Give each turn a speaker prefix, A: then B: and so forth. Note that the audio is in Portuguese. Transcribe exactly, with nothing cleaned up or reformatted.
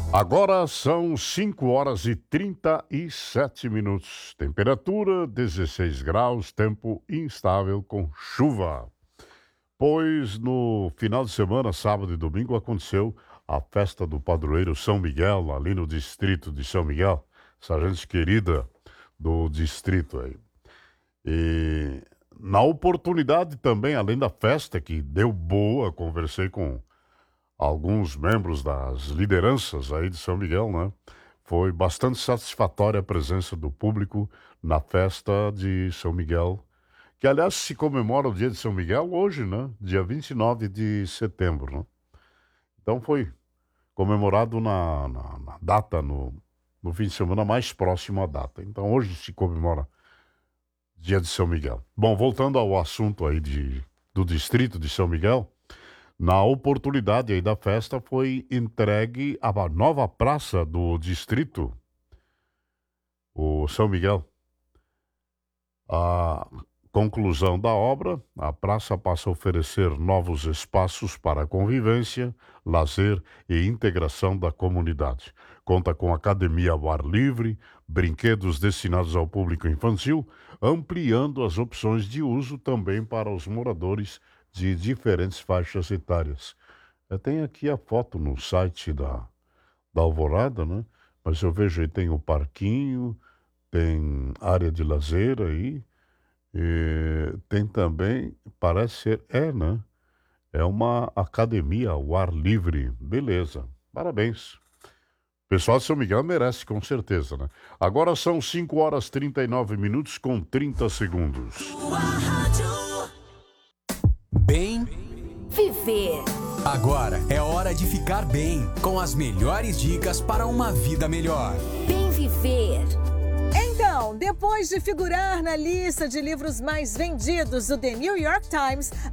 A: Agora são cinco horas e trinta e sete minutos. Temperatura dezesseis graus, tempo instável com chuva. Pois no final de semana, sábado e domingo, aconteceu a festa do padroeiro São Miguel, ali no distrito de São Miguel. Essa gente querida do distrito aí. E na oportunidade também, além da festa que deu boa, conversei com alguns membros das lideranças aí de São Miguel, né? Foi bastante satisfatória a presença do público na festa de São Miguel, que aliás se comemora o dia de São Miguel hoje, né? Dia vinte e nove de setembro, né? Então foi comemorado na, na, na data, no, no fim de semana mais próximo à data. Então hoje se comemora dia de São Miguel. Bom, voltando ao assunto aí de, do distrito de São Miguel, na oportunidade aí da festa foi entregue a nova praça do distrito, o São Miguel. A conclusão da obra, a praça passa a oferecer novos espaços para convivência, lazer e integração da comunidade. Conta com academia ao ar livre, brinquedos destinados ao público infantil, ampliando as opções de uso também para os moradores de diferentes faixas etárias. Eu tenho aqui a foto no site da, da Alvorada, né? Mas eu vejo aí tem o parquinho, tem área de lazer aí, e tem também, parece ser, é, né? É uma academia ao ar livre. Beleza, parabéns. O pessoal de São Miguel merece, com certeza, né? Agora são cinco horas e trinta e nove minutos com trinta segundos.
B: Bem
C: viver.
B: Agora é hora de ficar bem, com as melhores dicas para uma vida melhor.
C: Bem viver.
D: Então, depois de figurar na lista de livros mais vendidos do The New York Times,